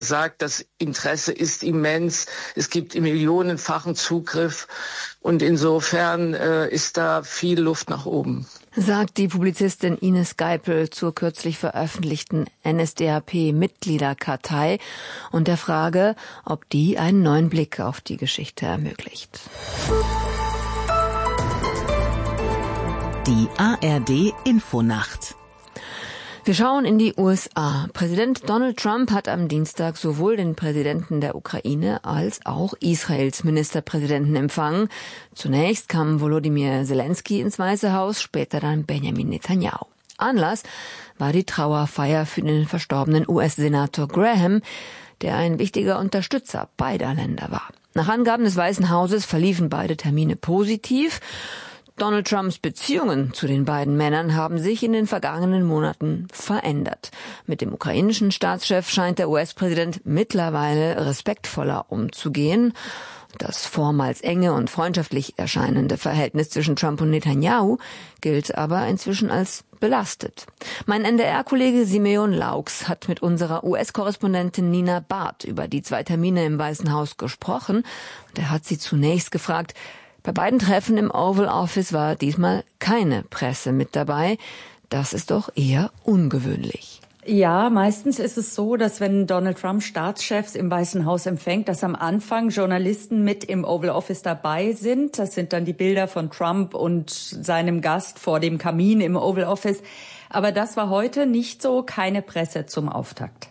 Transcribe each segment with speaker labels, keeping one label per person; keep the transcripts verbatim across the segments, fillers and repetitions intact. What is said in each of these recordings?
Speaker 1: sagt, das Interesse ist immens. Es gibt einen millionenfachen Zugriff. Und insofern äh, ist da viel Luft nach oben.
Speaker 2: Sagt die Publizistin Ines Geipel zur kürzlich veröffentlichten N S D A P-Mitgliederkartei und der Frage, ob die einen neuen Blick auf die Geschichte ermöglicht.
Speaker 3: Die A R D-Infonacht.
Speaker 2: Wir schauen in die U S A. Präsident Donald Trump hat am Dienstag sowohl den Präsidenten der Ukraine als auch Israels Ministerpräsidenten empfangen. Zunächst kam Volodymyr Zelensky ins Weiße Haus, später dann Benjamin Netanyahu. Anlass war die Trauerfeier für den verstorbenen U S-Senator Graham, der ein wichtiger Unterstützer beider Länder war. Nach Angaben des Weißen Hauses verliefen beide Termine positiv. Donald Trumps Beziehungen zu den beiden Männern haben sich in den vergangenen Monaten verändert. Mit dem ukrainischen Staatschef scheint der U S-Präsident mittlerweile respektvoller umzugehen. Das vormals enge und freundschaftlich erscheinende Verhältnis zwischen Trump und Netanyahu gilt aber inzwischen als belastet. Mein N D R-Kollege Simeon Laux hat mit unserer U S-Korrespondentin Nina Barth über die zwei Termine im Weißen Haus gesprochen. Und er hat sie zunächst gefragt, bei beiden Treffen im Oval Office war diesmal keine Presse mit dabei. Das ist doch eher ungewöhnlich.
Speaker 4: Ja, meistens ist es so, dass wenn Donald Trump Staatschefs im Weißen Haus empfängt, dass am Anfang Journalisten mit im Oval Office dabei sind. Das sind dann die Bilder von Trump und seinem Gast vor dem Kamin im Oval Office. Aber das war heute nicht so, keine Presse zum Auftakt.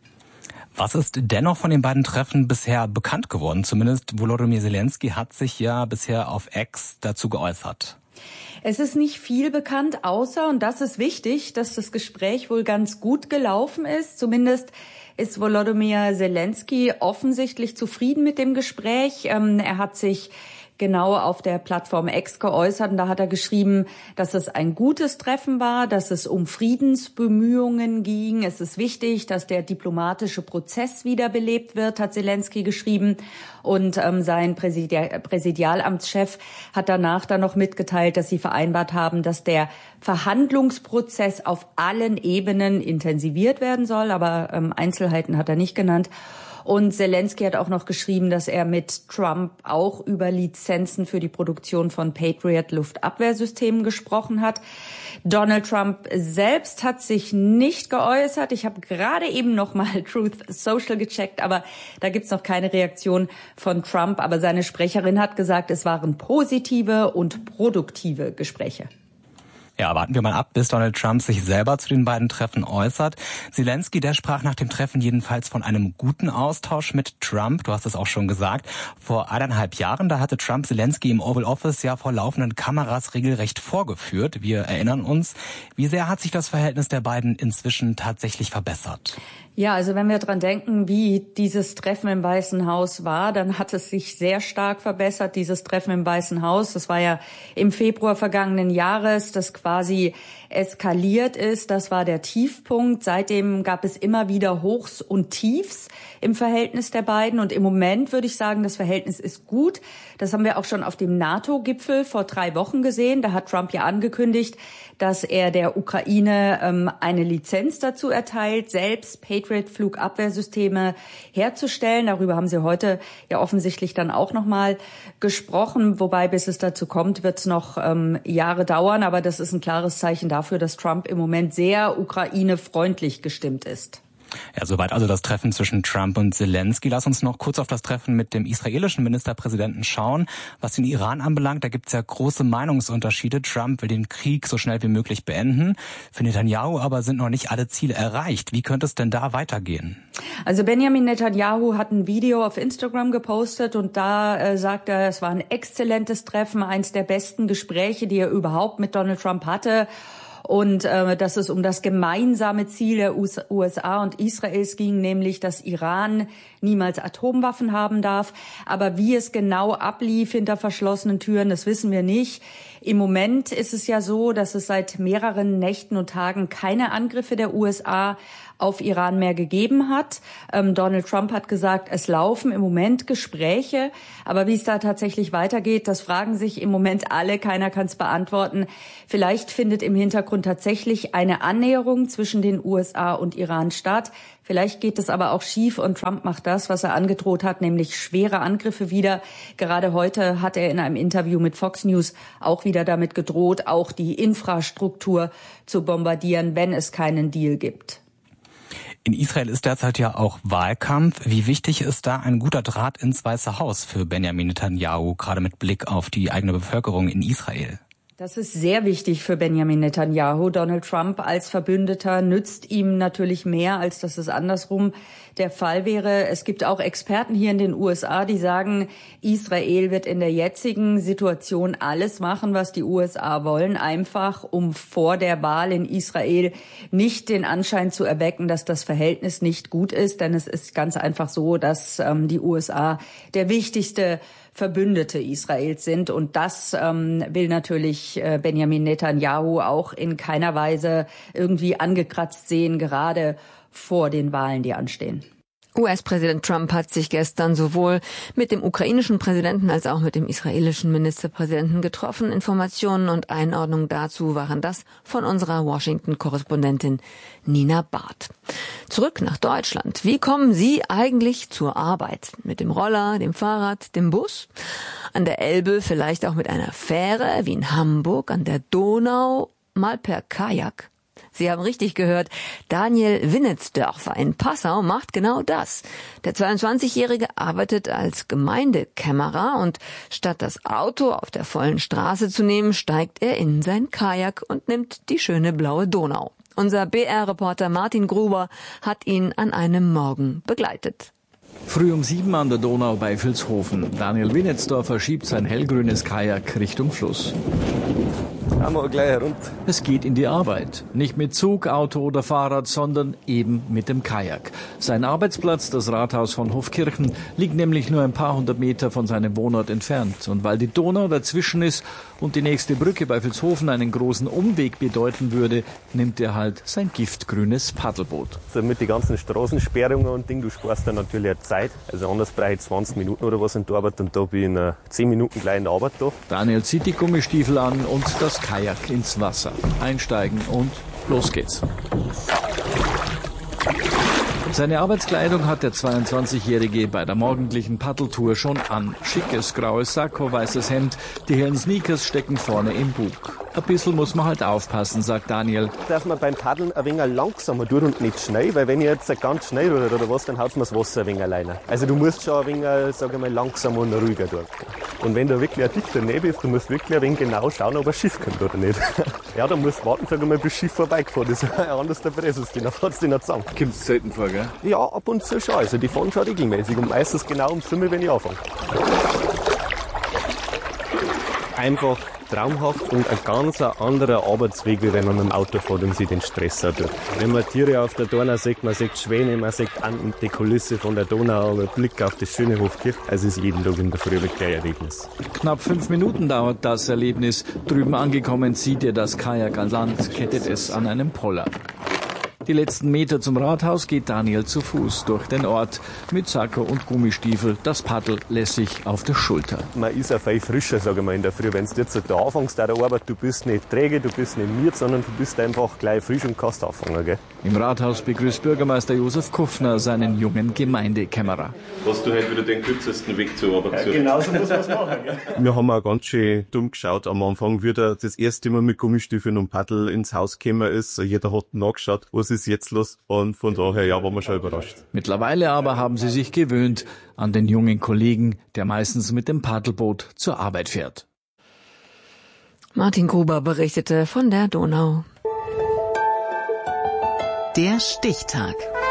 Speaker 5: Was ist dennoch von den beiden Treffen bisher bekannt geworden? Zumindest Volodymyr Zelensky hat sich ja bisher auf X dazu geäußert.
Speaker 4: Es ist nicht viel bekannt, außer, und das ist wichtig, dass das Gespräch wohl ganz gut gelaufen ist. Zumindest ist Volodymyr Zelensky offensichtlich zufrieden mit dem Gespräch. Ähm, er hat sich genau auf der Plattform X geäußert und da hat er geschrieben, dass es ein gutes Treffen war, dass es um Friedensbemühungen ging. Es ist wichtig, dass der diplomatische Prozess wiederbelebt wird, hat Zelensky geschrieben. Und ähm, sein Präsidial- Präsidialamtschef hat danach dann noch mitgeteilt, dass sie vereinbart haben, dass der Verhandlungsprozess auf allen Ebenen intensiviert werden soll. Aber ähm, Einzelheiten hat er nicht genannt. Und Zelensky hat auch noch geschrieben, dass er mit Trump auch über Lizenzen für die Produktion von Patriot-Luftabwehrsystemen gesprochen hat. Donald Trump selbst hat sich nicht geäußert. Ich habe gerade eben noch mal Truth Social gecheckt, aber da gibt's noch keine Reaktion von Trump. Aber seine Sprecherin hat gesagt, es waren positive und produktive Gespräche.
Speaker 5: Ja, warten wir mal ab, bis Donald Trump sich selber zu den beiden Treffen äußert. Zelensky, der sprach nach dem Treffen jedenfalls von einem guten Austausch mit Trump. Du hast es auch schon gesagt. Vor eineinhalb Jahren, da hatte Trump Zelensky im Oval Office ja vor laufenden Kameras regelrecht vorgeführt. Wir erinnern uns. Wie sehr hat sich das Verhältnis der beiden inzwischen tatsächlich verbessert?
Speaker 4: Ja, also wenn wir dran denken, wie dieses Treffen im Weißen Haus war, dann hat es sich sehr stark verbessert, dieses Treffen im Weißen Haus. Das war ja im Februar vergangenen Jahres, das quasi eskaliert ist. Das war der Tiefpunkt. Seitdem gab es immer wieder Hochs und Tiefs im Verhältnis der beiden. Und im Moment würde ich sagen, das Verhältnis ist gut. Das haben wir auch schon auf dem NATO-Gipfel vor drei Wochen gesehen. Da hat Trump ja angekündigt, dass er der Ukraine ähm, eine Lizenz dazu erteilt, selbst Patriot-Flugabwehrsysteme herzustellen. Darüber haben sie heute ja offensichtlich dann auch nochmal gesprochen. Wobei, bis es dazu kommt, wird es noch ähm, Jahre dauern. Aber das ist ein klares Zeichen dafür, dass Trump im Moment sehr ukrainefreundlich gestimmt ist.
Speaker 5: Ja, soweit also das Treffen zwischen Trump und Zelensky. Lass uns noch kurz auf das Treffen mit dem israelischen Ministerpräsidenten schauen. Was den Iran anbelangt, da gibt es ja große Meinungsunterschiede. Trump will den Krieg so schnell wie möglich beenden. Für Netanyahu aber sind noch nicht alle Ziele erreicht. Wie könnte es denn da weitergehen?
Speaker 4: Also Benjamin Netanyahu hat ein Video auf Instagram gepostet und da äh, sagt er, es war ein exzellentes Treffen, eins der besten Gespräche, die er überhaupt mit Donald Trump hatte. Und äh, dass es um das gemeinsame Ziel der U S A und Israels ging, nämlich, dass Iran niemals Atomwaffen haben darf. Aber wie es genau ablief hinter verschlossenen Türen, das wissen wir nicht. Im Moment ist es ja so, dass es seit mehreren Nächten und Tagen keine Angriffe der U S A auf Iran mehr gegeben hat. Ähm, Donald Trump hat gesagt, es laufen im Moment Gespräche, aber wie es da tatsächlich weitergeht, das fragen sich im Moment alle, keiner kann es beantworten. Vielleicht findet im Hintergrund tatsächlich eine Annäherung zwischen den U S A und Iran statt. Vielleicht geht es aber auch schief und Trump macht das, was er angedroht hat, nämlich schwere Angriffe wieder. Gerade heute hat er in einem Interview mit Fox News auch wieder damit gedroht, auch die Infrastruktur zu bombardieren, wenn es keinen Deal gibt.
Speaker 5: In Israel ist derzeit ja auch Wahlkampf. Wie wichtig ist da ein guter Draht ins Weiße Haus für Benjamin Netanyahu, gerade mit Blick auf die eigene Bevölkerung in Israel?
Speaker 4: Das ist sehr wichtig für Benjamin Netanyahu. Donald Trump als Verbündeter nützt ihm natürlich mehr, als dass es andersrum der Fall wäre. Es gibt auch Experten hier in den U S A, die sagen, Israel wird in der jetzigen Situation alles machen, was die U S A wollen, einfach um vor der Wahl in Israel nicht den Anschein zu erwecken, dass das Verhältnis nicht gut ist. Denn es ist ganz einfach so, dass ähm, die U S A der wichtigste Verbündete Israels sind. Und das ähm, will natürlich äh, Benjamin Netanyahu auch in keiner Weise irgendwie angekratzt sehen, gerade vor den Wahlen, die anstehen.
Speaker 2: U S-Präsident Trump hat sich gestern sowohl mit dem ukrainischen Präsidenten als auch mit dem israelischen Ministerpräsidenten getroffen. Informationen und Einordnungen dazu waren das von unserer Washington-Korrespondentin Nina Barth. Zurück nach Deutschland. Wie kommen Sie eigentlich zur Arbeit? Mit dem Roller, dem Fahrrad, dem Bus? An der Elbe vielleicht auch mit einer Fähre, wie in Hamburg, an der Donau, mal per Kajak? Sie haben richtig gehört, Daniel Winnetsdörfer in Passau macht genau das. Der zweiundzwanzigjährige arbeitet als Gemeindekämmerer und statt das Auto auf der vollen Straße zu nehmen, steigt er in sein Kajak und nimmt die schöne blaue Donau. Unser B R-Reporter Martin Gruber hat ihn an einem Morgen begleitet.
Speaker 6: Früh um sieben an der Donau bei Vilshofen. Daniel Winnetsdörfer schiebt sein hellgrünes Kajak Richtung Fluss.
Speaker 7: Einmal gleich herunter.
Speaker 6: Es geht in die Arbeit. Nicht mit Zug, Auto oder Fahrrad, sondern eben mit dem Kajak. Sein Arbeitsplatz, das Rathaus von Hofkirchen, liegt nämlich nur ein paar hundert Meter von seinem Wohnort entfernt. Und weil die Donau dazwischen ist und die nächste Brücke bei Vilshofen einen großen Umweg bedeuten würde, nimmt er halt sein giftgrünes Paddelboot.
Speaker 7: Also mit den ganzen Straßensperrungen und Ding, du sparst dann natürlich eine Zeit. Also anders brauche ich zwanzig Minuten oder was in der Arbeit und da bin ich in zehn Minuten gleich in der Arbeit da.
Speaker 6: Daniel zieht die Gummistiefel an und das Kajak ins Wasser. Einsteigen und los geht's. Seine Arbeitskleidung hat der zweiundzwanzigjährige bei der morgendlichen Paddeltour schon an. Schickes graues Sakko, weißes Hemd, die hellen Sneakers stecken vorne im Bug. Ein bisschen muss man halt aufpassen, sagt Daniel.
Speaker 7: Dass man beim Paddeln ein wenig langsamer tut und nicht schnell, weil wenn ich jetzt ganz schnell rudere oder was, dann haut mir das Wasser ein wenig alleine. Also du musst schon ein wenig, sag ich mal, langsamer und ruhiger tun. Und wenn du wirklich ein dichter Nebel ist, du musst wirklich ein wenig genau schauen, ob ein Schiff kommt oder nicht. Ja, dann musst du warten, sag ich mal, bis das Schiff vorbeigefahren ist. Anders der Pressus, dann fährt es dich nicht zusammen.
Speaker 6: Kommt es selten vor, gell?
Speaker 7: Ja, ab und zu schon. Also die fahren schon regelmäßig und meistens genau um fünf, wenn ich anfange. Einfach traumhaft und ein ganz anderer Arbeitsweg, wie wenn man mit dem Auto fährt und sich den Stress hat. Wenn man Tiere auf der Donau sieht, man sieht Schwäne, man sieht die Kulisse von der Donau, der Blick auf das schöne Hofkirch. Also es ist jeden Tag in der Früh wirklich ein Erlebnis.
Speaker 6: Knapp fünf Minuten dauert das Erlebnis. Drüben angekommen zieht er das Kajak an Land, kettet es an einem Poller. Die letzten Meter zum Rathaus geht Daniel zu Fuß durch den Ort mit Sakko und Gummistiefel, das Paddel lässig auf der Schulter.
Speaker 7: Man ist ja viel frischer, sage ich mal, in der Früh. Wenn du jetzt da anfängst, der Arbeit, du bist nicht träge, du bist nicht miert, sondern du bist einfach gleich frisch und kannst anfangen. Gell?
Speaker 6: Im Rathaus begrüßt Bürgermeister Josef Kuffner seinen jungen Gemeindekämmerer.
Speaker 8: Hast du heute wieder den kürzesten Weg zur Arbeit gesucht?
Speaker 7: Ja, genau so muss man es machen. Gell? Wir haben auch ganz schön dumm geschaut am Anfang, wie er das erste Mal mit Gummistiefeln und Paddel ins Haus gekommen ist. Jeder hat nachgeschaut, was ist jetzt los? Und von daher, ja, waren wir schon überrascht.
Speaker 6: Mittlerweile aber haben sie sich gewöhnt an den jungen Kollegen, der meistens mit dem Paddelboot zur Arbeit fährt.
Speaker 2: Martin Gruber berichtete von der Donau.
Speaker 3: Der Stichtag.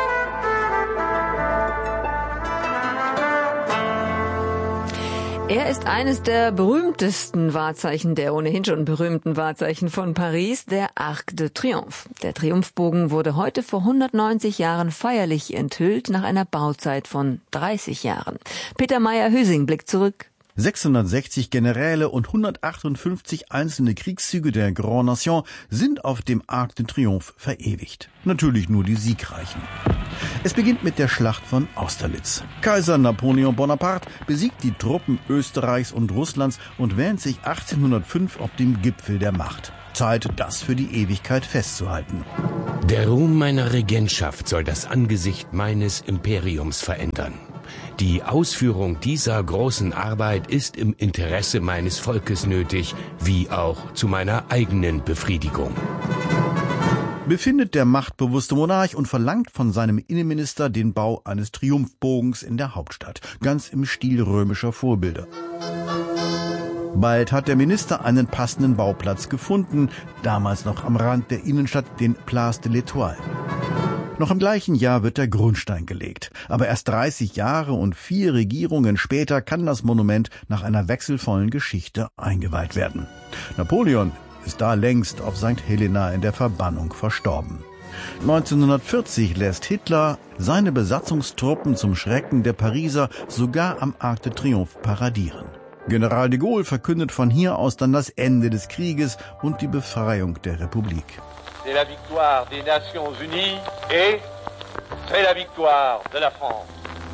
Speaker 2: Er ist eines der berühmtesten Wahrzeichen, der ohnehin schon berühmten Wahrzeichen von Paris, der Arc de Triomphe. Der Triumphbogen wurde heute vor hundertneunzig Jahren feierlich enthüllt, nach einer Bauzeit von dreißig Jahren. Peter Meyer-Hüsing blickt zurück.
Speaker 9: sechshundertsechzig Generäle und hundertachtundfünfzig einzelne Kriegszüge der Grand Nation sind auf dem Arc de Triomphe verewigt. Natürlich nur die Siegreichen. Es beginnt mit der Schlacht von Austerlitz. Kaiser Napoleon Bonaparte besiegt die Truppen Österreichs und Russlands und wähnt sich achtzehnhundertfünf auf dem Gipfel der Macht. Zeit, das für die Ewigkeit festzuhalten.
Speaker 10: Der Ruhm meiner Regentschaft soll das Angesicht meines Imperiums verändern. Die Ausführung dieser großen Arbeit ist im Interesse meines Volkes nötig, wie auch zu meiner eigenen Befriedigung.
Speaker 9: Befindet der machtbewusste Monarch und verlangt von seinem Innenminister den Bau eines Triumphbogens in der Hauptstadt, ganz im Stil römischer Vorbilder. Bald hat der Minister einen passenden Bauplatz gefunden, damals noch am Rand der Innenstadt, den Place de l'Étoile. Noch im gleichen Jahr wird der Grundstein gelegt. Aber erst dreißig Jahre und vier Regierungen später kann das Monument nach einer wechselvollen Geschichte eingeweiht werden. Napoleon ist da längst auf Sankt Helena in der Verbannung verstorben. neunzehnhundertvierzig lässt Hitler seine Besatzungstruppen zum Schrecken der Pariser sogar am Arc de Triomphe paradieren. General de Gaulle verkündet von hier aus dann das Ende des Krieges und die Befreiung der Republik.
Speaker 11: C'est la victoire des Nations Unies et c'est la victoire de la France.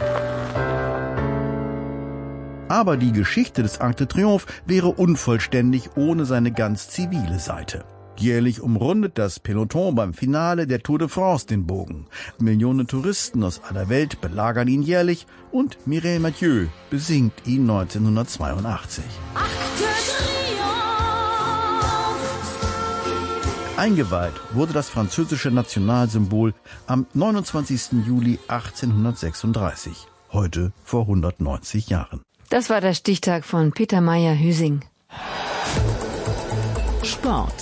Speaker 9: Aber die Geschichte des Arc de Triomphe wäre unvollständig ohne seine ganz zivile Seite. Jährlich umrundet das Peloton beim Finale der Tour de France den Bogen. Millionen Touristen aus aller Welt belagern ihn jährlich und Mireille Mathieu besingt ihn neunzehnhundertzweiundachtzig. Eingeweiht wurde das französische Nationalsymbol am neunundzwanzigsten Juli achtzehnhundertsechsunddreißig, heute vor hundertneunzig Jahren.
Speaker 2: Das war der Stichtag von Peter Meyer-Hüsing.
Speaker 3: Sport.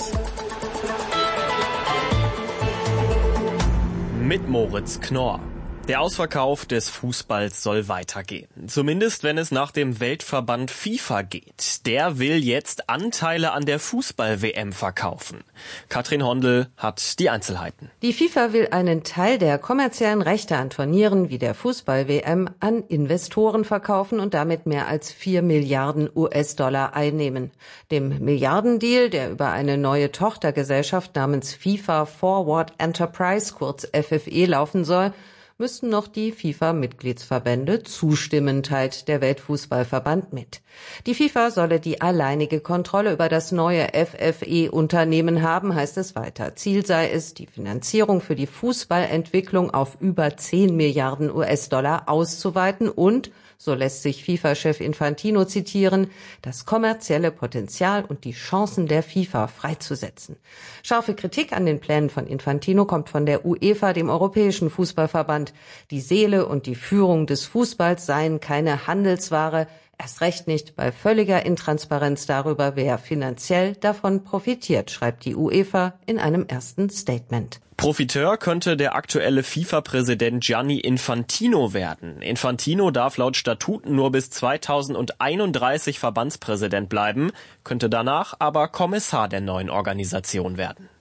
Speaker 12: Mit Moritz Knorr. Der Ausverkauf des Fußballs soll weitergehen. Zumindest wenn es nach dem Weltverband FIFA geht. Der will jetzt Anteile an der Fußball-W M verkaufen. Katrin Hondel hat die Einzelheiten.
Speaker 13: Die FIFA will einen Teil der kommerziellen Rechte an Turnieren wie der Fußball-W M an Investoren verkaufen und damit mehr als vier Milliarden U S-Dollar einnehmen. Dem Milliardendeal, der über eine neue Tochtergesellschaft namens FIFA Forward Enterprise, kurz F F E, laufen soll, müssten noch die FIFA-Mitgliedsverbände zustimmen, teilt der Weltfußballverband mit. Die FIFA solle die alleinige Kontrolle über das neue F F E-Unternehmen haben, heißt es weiter. Ziel sei es, die Finanzierung für die Fußballentwicklung auf über zehn Milliarden U S-Dollar auszuweiten und, so lässt sich FIFA-Chef Infantino zitieren, das kommerzielle Potenzial und die Chancen der FIFA freizusetzen. Scharfe Kritik an den Plänen von Infantino kommt von der UEFA, dem Europäischen Fußballverband. Die Seele und die Führung des Fußballs seien keine Handelsware, erst recht nicht bei völliger Intransparenz darüber, wer finanziell davon profitiert, schreibt die UEFA in einem ersten Statement.
Speaker 12: Profiteur könnte der aktuelle FIFA-Präsident Gianni Infantino werden. Infantino darf laut Statuten nur bis zweitausendeinunddreißig Verbandspräsident bleiben, könnte danach aber Kommissar der neuen Organisation werden.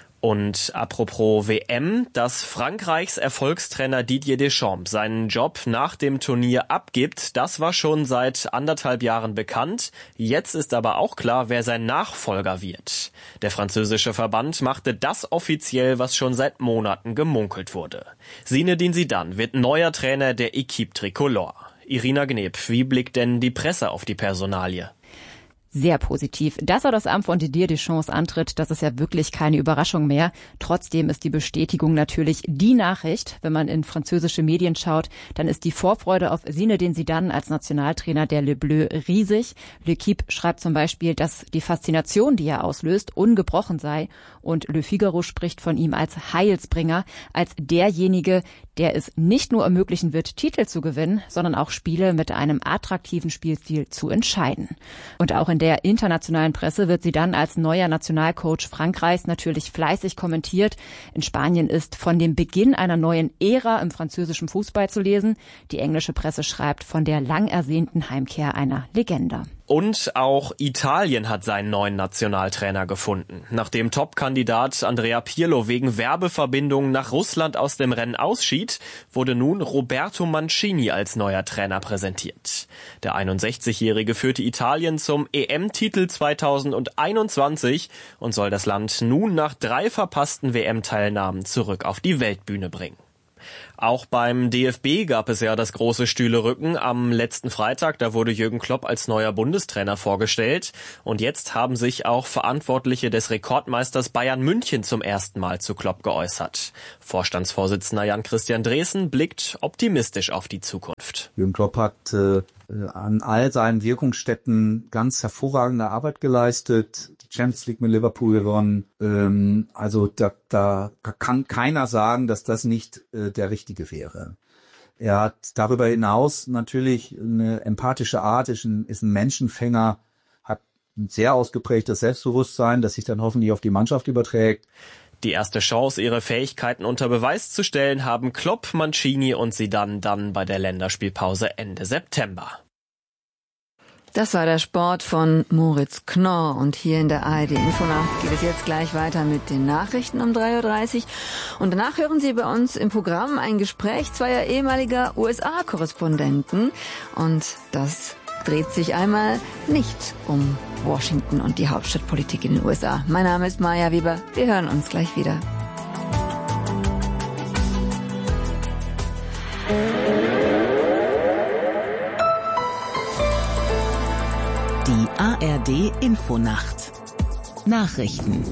Speaker 12: Und apropos W M, dass Frankreichs Erfolgstrainer Didier Deschamps seinen Job nach dem Turnier abgibt, das war schon seit anderthalb Jahren bekannt. Jetzt ist aber auch klar, wer sein Nachfolger wird. Der französische Verband machte das offiziell, was schon seit Monaten gemunkelt wurde. Zinedine Zidane wird neuer Trainer der Équipe Tricolore. Irina Gneb, wie blickt denn die Presse auf die Personalie?
Speaker 14: Sehr positiv. Dass er das Amt von Didier Deschamps antritt, das ist ja wirklich keine Überraschung mehr. Trotzdem ist die Bestätigung natürlich die Nachricht. Wenn man in französische Medien schaut, dann ist die Vorfreude auf Zinedine Zidane als Nationaltrainer der Le Bleu riesig. L'Équipe schreibt zum Beispiel, dass die Faszination, die er auslöst, ungebrochen sei. Und Le Figaro spricht von ihm als Heilsbringer, als derjenige, der es nicht nur ermöglichen wird, Titel zu gewinnen, sondern auch Spiele mit einem attraktiven Spielstil zu entscheiden. Und auch in der internationalen Presse wird sie dann als neuer Nationalcoach Frankreichs natürlich fleißig kommentiert. In Spanien ist von dem Beginn einer neuen Ära im französischen Fußball zu lesen. Die englische Presse schreibt von der lang ersehnten Heimkehr einer Legende.
Speaker 12: Und auch Italien hat seinen neuen Nationaltrainer gefunden. Nachdem Top-Kandidat Andrea Pirlo wegen Werbeverbindungen nach Russland aus dem Rennen ausschied, wurde nun Roberto Mancini als neuer Trainer präsentiert. Der einundsechzigjährige führte Italien zum E M-Titel zweitausendeinundzwanzig und soll das Land nun nach drei verpassten W M-Teilnahmen zurück auf die Weltbühne bringen. Auch beim D F B gab es ja das große Stühlerücken. Am letzten Freitag, da wurde Jürgen Klopp als neuer Bundestrainer vorgestellt. Und jetzt haben sich auch Verantwortliche des Rekordmeisters Bayern München zum ersten Mal zu Klopp geäußert. Vorstandsvorsitzender Jan-Christian Dreesen blickt optimistisch auf die Zukunft.
Speaker 15: Jürgen Klopp hat äh, an all seinen Wirkungsstätten ganz hervorragende Arbeit geleistet. Die Champions League mit Liverpool gewonnen. Ähm, also da, da kann keiner sagen, dass das nicht äh, der Richtige wäre. Er hat darüber hinaus natürlich eine empathische Art, ist ein, ist ein Menschenfänger, hat ein sehr ausgeprägtes Selbstbewusstsein, das sich dann hoffentlich auf die Mannschaft überträgt.
Speaker 12: Die erste Chance, ihre Fähigkeiten unter Beweis zu stellen, haben Klopp, Mancini und Zidane dann bei der Länderspielpause Ende September.
Speaker 2: Das war der Sport von Moritz Knorr und hier in der A R D Infonacht geht es jetzt gleich weiter mit den Nachrichten um drei Uhr dreißig und danach hören Sie bei uns im Programm ein Gespräch zweier ehemaliger U S A-Korrespondenten und das dreht sich einmal nicht um Washington und die Hauptstadtpolitik in den U S A. Mein Name ist Maja Weber, wir hören uns gleich wieder.
Speaker 3: Die A R D Infonacht. Nachrichten.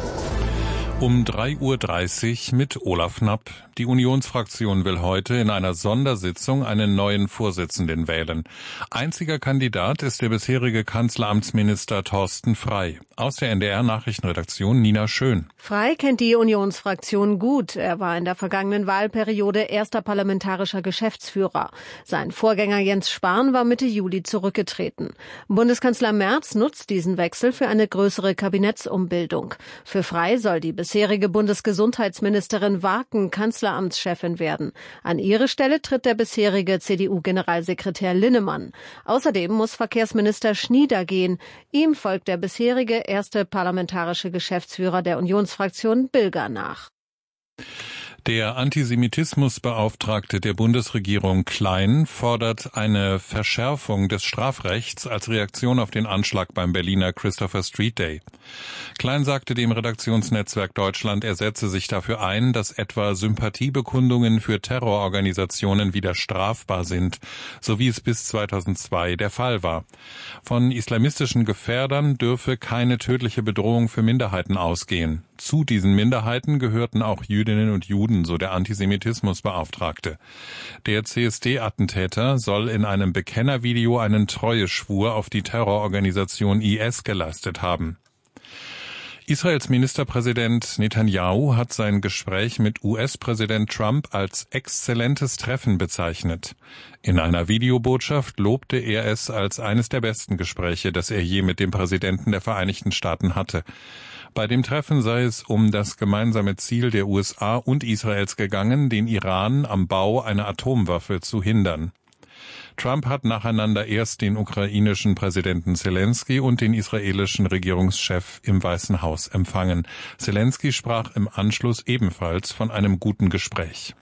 Speaker 16: Um drei Uhr dreißig mit Olaf Knapp. Die Unionsfraktion will heute in einer Sondersitzung einen neuen Vorsitzenden wählen. Einziger Kandidat ist der bisherige Kanzleramtsminister Thorsten Frey. Aus der N D R-Nachrichtenredaktion Nina Schön.
Speaker 17: Frey kennt die Unionsfraktion gut. Er war in der vergangenen Wahlperiode erster parlamentarischer Geschäftsführer. Sein Vorgänger Jens Spahn war Mitte Juli zurückgetreten. Bundeskanzler Merz nutzt diesen Wechsel für eine größere Kabinettsumbildung. Für Frey soll die bisherige Bundesgesundheitsministerin Waken Kanzleramtschefin werden. An ihre Stelle tritt der bisherige C D U-Generalsekretär Linnemann. Außerdem muss Verkehrsminister Schnieder gehen. Ihm folgt der bisherige erste parlamentarische Geschäftsführer der Unionsfraktion Bilger nach.
Speaker 16: Der Antisemitismusbeauftragte der Bundesregierung Klein fordert eine Verschärfung des Strafrechts als Reaktion auf den Anschlag beim Berliner Christopher Street Day. Klein sagte dem Redaktionsnetzwerk Deutschland, er setze sich dafür ein, dass etwa Sympathiebekundungen für Terrororganisationen wieder strafbar sind, so wie es bis zweitausendzwei der Fall war. Von islamistischen Gefährdern dürfe keine tödliche Bedrohung für Minderheiten ausgehen. Zu diesen Minderheiten gehörten auch Jüdinnen und Juden, so der Antisemitismusbeauftragte. Der C S D-Attentäter soll in einem Bekennervideo einen Treueschwur auf die Terrororganisation I S geleistet haben. Israels Ministerpräsident Netanyahu hat sein Gespräch mit U S-Präsident Trump als exzellentes Treffen bezeichnet. In einer Videobotschaft lobte er es als eines der besten Gespräche, das er je mit dem Präsidenten der Vereinigten Staaten hatte. Bei dem Treffen sei es um das gemeinsame Ziel der U S A und Israels gegangen, den Iran am Bau einer Atomwaffe zu hindern. Trump hat nacheinander erst den ukrainischen Präsidenten Zelensky und den israelischen Regierungschef im Weißen Haus empfangen. Zelensky sprach im Anschluss ebenfalls von einem guten Gespräch.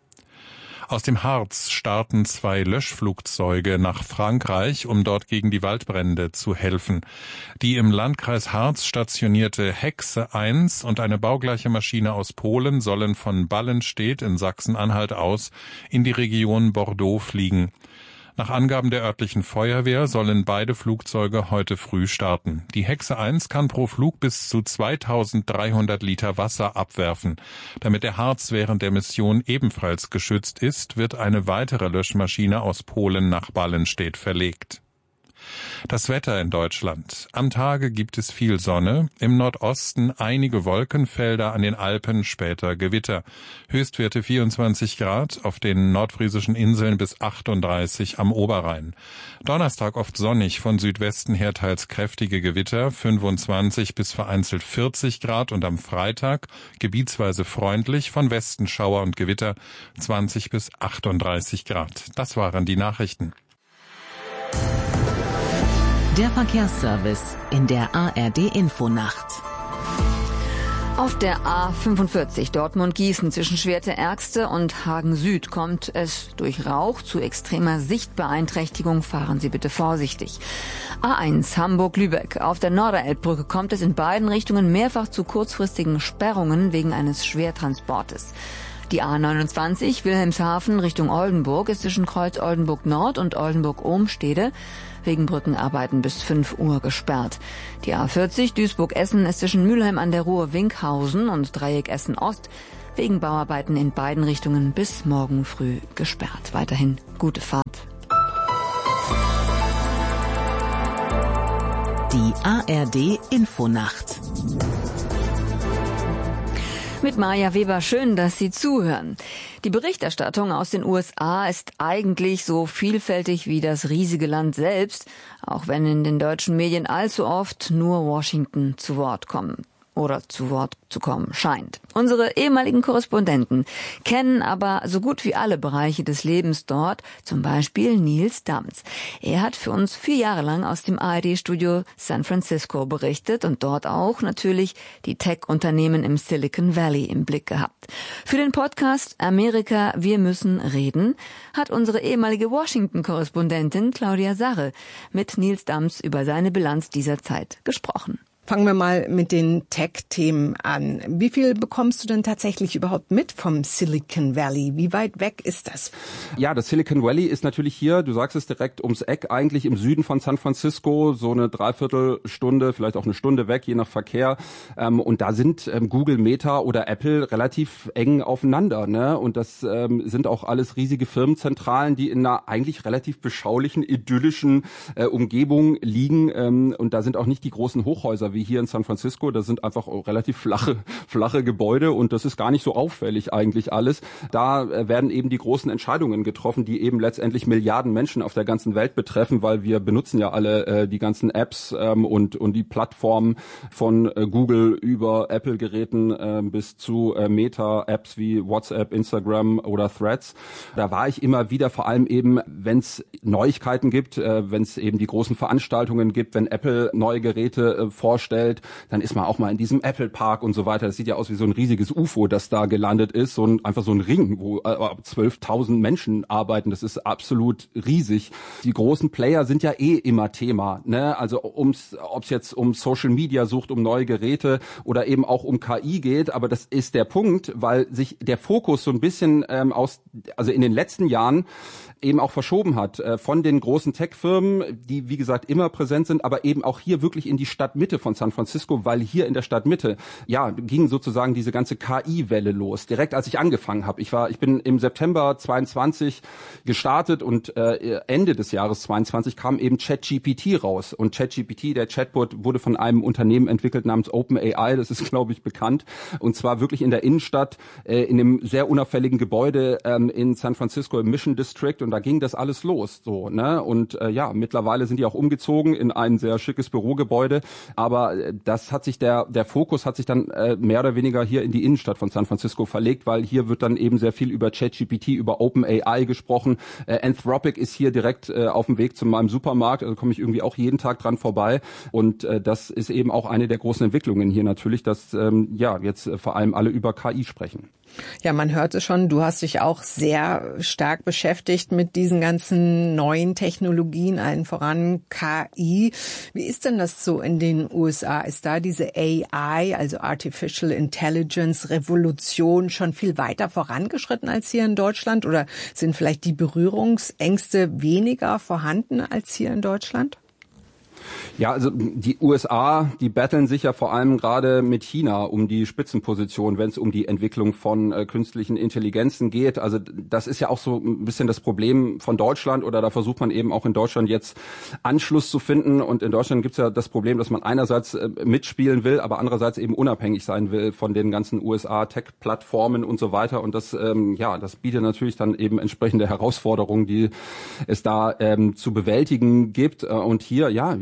Speaker 16: Aus dem Harz starten zwei Löschflugzeuge nach Frankreich, um dort gegen die Waldbrände zu helfen. Die im Landkreis Harz stationierte Hexe eins und eine baugleiche Maschine aus Polen sollen von Ballenstedt in Sachsen-Anhalt aus in die Region Bordeaux fliegen. Nach Angaben der örtlichen Feuerwehr sollen beide Flugzeuge heute früh starten. Die Hexe eins kann pro Flug bis zu zweitausenddreihundert Liter Wasser abwerfen. Damit der Harz während der Mission ebenfalls geschützt ist, wird eine weitere Löschmaschine aus Polen nach Ballenstedt verlegt. Das Wetter in Deutschland. Am Tage gibt es viel Sonne, im Nordosten einige Wolkenfelder, an den Alpen später Gewitter. Höchstwerte vierundzwanzig Grad, auf den nordfriesischen Inseln bis achtunddreißig am Oberrhein. Donnerstag oft sonnig, von Südwesten her teils kräftige Gewitter, fünfundzwanzig bis vereinzelt vierzig Grad und am Freitag gebietsweise freundlich, von Westen Schauer und Gewitter, zwanzig bis achtunddreißig Grad. Das waren die Nachrichten.
Speaker 3: Der Verkehrsservice in der A R D-Infonacht.
Speaker 2: Auf der A fünfundvierzig Dortmund-Gießen zwischen Schwerte-Ärgste und Hagen-Süd kommt es durch Rauch zu extremer Sichtbeeinträchtigung. Fahren Sie bitte vorsichtig. A eins Hamburg-Lübeck. Auf der Norderelbbrücke kommt es in beiden Richtungen mehrfach zu kurzfristigen Sperrungen wegen eines Schwertransportes. Die A neunundzwanzig Wilhelmshaven Richtung Oldenburg ist zwischen Kreuz Oldenburg Nord und Oldenburg-Ohmstede wegen Brückenarbeiten bis fünf Uhr gesperrt. Die A vierzig Duisburg-Essen ist zwischen Mülheim an der Ruhr Winkhausen und Dreieck Essen-Ost wegen Bauarbeiten in beiden Richtungen bis morgen früh gesperrt. Weiterhin gute Fahrt.
Speaker 3: Die A R D-Infonacht.
Speaker 2: Mit Maja Weber, schön, dass Sie zuhören. Die Berichterstattung aus den U S A ist eigentlich so vielfältig wie das riesige Land selbst, auch wenn in den deutschen Medien allzu oft nur Washington zu Wort kommt. Oder zu Wort zu kommen scheint. Unsere ehemaligen Korrespondenten kennen aber so gut wie alle Bereiche des Lebens dort, zum Beispiel Nils Dams. Er hat für uns vier Jahre lang aus dem A R D-Studio San Francisco berichtet und dort auch natürlich die Tech-Unternehmen im Silicon Valley im Blick gehabt. Für den Podcast Amerika, wir müssen reden, hat unsere ehemalige Washington-Korrespondentin Claudia Sarre mit Nils Dams über seine Bilanz dieser Zeit gesprochen.
Speaker 18: Fangen wir mal mit den Tech-Themen an. Wie viel bekommst du denn tatsächlich überhaupt mit vom Silicon Valley? Wie weit weg ist das?
Speaker 19: Ja, das Silicon Valley ist natürlich hier, du sagst es direkt ums Eck, eigentlich im Süden von San Francisco, so eine Dreiviertelstunde, vielleicht auch eine Stunde weg, je nach Verkehr. Und da sind Google, Meta oder Apple relativ eng aufeinander, ne? Und das sind auch alles riesige Firmenzentralen, die in einer eigentlich relativ beschaulichen, idyllischen Umgebung liegen. Und da sind auch nicht die großen Hochhäuser wie hier in San Francisco. Das sind einfach relativ flache, flache Gebäude und das ist gar nicht so auffällig eigentlich alles. Da werden eben die großen Entscheidungen getroffen, die eben letztendlich Milliarden Menschen auf der ganzen Welt betreffen, weil wir benutzen ja alle äh, die ganzen Apps ähm, und und die Plattformen von äh, Google über Apple-Geräten äh, bis zu äh, Meta-Apps wie WhatsApp, Instagram oder Threads. Da war ich immer wieder, vor allem eben, wenn es Neuigkeiten gibt, äh, wenn es eben die großen Veranstaltungen gibt, wenn Apple neue Geräte äh, vorstellt, dann ist man auch mal in diesem Apple Park und so weiter. Das sieht ja aus wie so ein riesiges U F O, das da gelandet ist. So ein, einfach so ein Ring, wo äh, zwölftausend Menschen arbeiten. Das ist absolut riesig. Die großen Player sind ja eh immer Thema, ne? Also ums, ob es jetzt um Social Media sucht, um neue Geräte oder eben auch um K I geht. Aber das ist der Punkt, weil sich der Fokus so ein bisschen ähm, aus, also in den letzten Jahren eben auch verschoben hat äh, von den großen Tech-Firmen, die wie gesagt immer präsent sind, aber eben auch hier wirklich in die Stadtmitte von San Francisco, weil hier in der Stadtmitte ja ging sozusagen diese ganze K I-Welle los. Direkt als ich angefangen habe, ich war, ich bin im September zweiundzwanzig gestartet und äh, Ende des Jahres zweiundzwanzig kam eben ChatGPT raus und ChatGPT, der Chatbot, wurde von einem Unternehmen entwickelt namens OpenAI. Das ist glaube ich bekannt und zwar wirklich in der Innenstadt äh, in einem sehr unauffälligen Gebäude ähm, in San Francisco im Mission District und da ging das alles los, so, ne? Und äh, ja, mittlerweile sind die auch umgezogen in ein sehr schickes Bürogebäude, aber äh, das hat sich der der Fokus hat sich dann äh, mehr oder weniger hier in die Innenstadt von San Francisco verlegt, weil hier wird dann eben sehr viel über ChatGPT, über OpenAI gesprochen. Äh, Anthropic ist hier direkt äh, auf dem Weg zu meinem Supermarkt, also komme ich irgendwie auch jeden Tag dran vorbei und äh, das ist eben auch eine der großen Entwicklungen hier natürlich, dass ähm, ja jetzt äh, vor allem alle über K I sprechen.
Speaker 18: Ja, man hört es schon, du hast dich auch sehr stark beschäftigt mit diesen ganzen neuen Technologien, allen voran K I. Wie ist denn das so in den U S A? Ist da diese A I, also Artificial Intelligence Revolution, schon viel weiter vorangeschritten als hier in Deutschland? Oder sind vielleicht die Berührungsängste weniger vorhanden als hier in Deutschland?
Speaker 19: Ja, also die U S A, die battlen sich ja vor allem gerade mit China um die Spitzenposition, wenn es um die Entwicklung von äh, künstlichen Intelligenzen geht. Also das ist ja auch so ein bisschen das Problem von Deutschland oder da versucht man eben auch in Deutschland jetzt Anschluss zu finden. Und in Deutschland gibt es ja das Problem, dass man einerseits äh, mitspielen will, aber andererseits eben unabhängig sein will von den ganzen U S A-Tech-Plattformen und so weiter. Und das, ähm, ja, das bietet natürlich dann eben entsprechende Herausforderungen, die es da ähm, zu bewältigen gibt. Und hier, ja,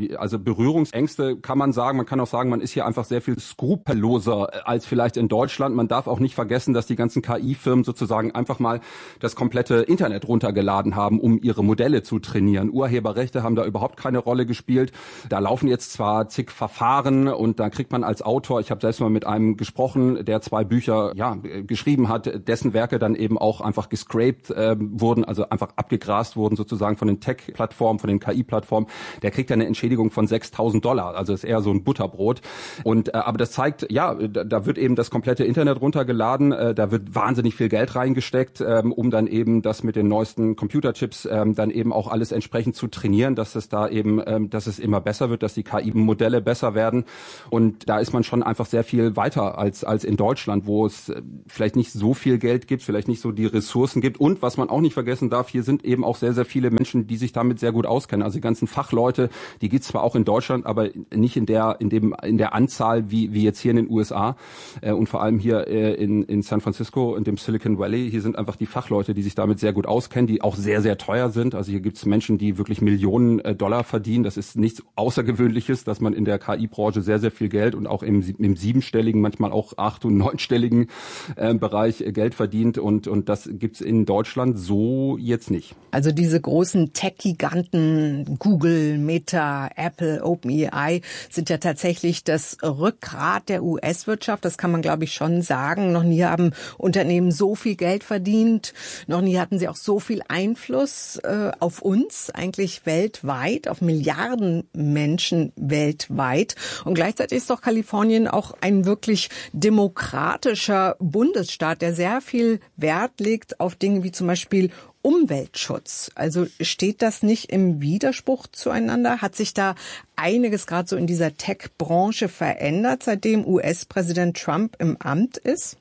Speaker 19: die, also Berührungsängste kann man sagen, man kann auch sagen, man ist hier einfach sehr viel skrupelloser als vielleicht in Deutschland. Man darf auch nicht vergessen, dass die ganzen K I-Firmen sozusagen einfach mal das komplette Internet runtergeladen haben, um ihre Modelle zu trainieren. Urheberrechte haben da überhaupt keine Rolle gespielt. Da laufen jetzt zwar zig Verfahren und da kriegt man als Autor, ich habe selbst mal mit einem gesprochen, der zwei Bücher ja geschrieben hat, dessen Werke dann eben auch einfach gescraped äh, wurden, also einfach abgegrast wurden sozusagen von den Tech-Plattformen, von den K I-Plattformen. Der kriegt dann eine Entschädigung von sechstausend Dollar, also ist eher so ein Butterbrot. Und äh, aber das zeigt, ja, da, da wird eben das komplette Internet runtergeladen, äh, da wird wahnsinnig viel Geld reingesteckt, ähm, um dann eben das mit den neuesten Computerchips ähm, dann eben auch alles entsprechend zu trainieren, dass es da eben, ähm, dass es immer besser wird, dass die K I-Modelle besser werden. Und da ist man schon einfach sehr viel weiter als als in Deutschland, wo es äh, vielleicht nicht so viel Geld gibt, vielleicht nicht so die Ressourcen gibt. Und was man auch nicht vergessen darf, hier sind eben auch sehr, sehr viele Menschen, die sich damit sehr gut auskennen. Also die ganzen Fachleute, die gibt es zwar auch in Deutschland, aber nicht in der in dem in der Anzahl wie wie jetzt hier in den U S A äh, und vor allem hier äh, in in San Francisco, in dem Silicon Valley. Hier sind einfach die Fachleute, die sich damit sehr gut auskennen, die auch sehr, sehr teuer sind. Also hier gibt es Menschen, die wirklich Millionen äh, Dollar verdienen. Das ist nichts Außergewöhnliches, dass man in der K I-Branche sehr, sehr viel Geld und auch im, im siebenstelligen, manchmal auch acht- und neunstelligen äh, Bereich äh, Geld verdient. Und, und das gibt's in Deutschland so jetzt nicht.
Speaker 18: Also diese großen Tech-Giganten, Google, Meta, Apple, OpenAI, sind ja tatsächlich das Rückgrat der U S-Wirtschaft. Das kann man, glaube ich, schon sagen. Noch nie haben Unternehmen so viel Geld verdient. Noch nie hatten sie auch so viel Einfluss äh, auf uns, eigentlich weltweit, auf Milliarden Menschen weltweit. Und gleichzeitig ist doch Kalifornien auch ein wirklich demokratischer Bundesstaat, der sehr viel Wert legt auf Dinge wie zum Beispiel Umweltschutz. Also steht das nicht im Widerspruch zueinander? Hat sich da einiges gerade so in dieser Tech-Branche verändert, seitdem U S-Präsident Trump im Amt ist?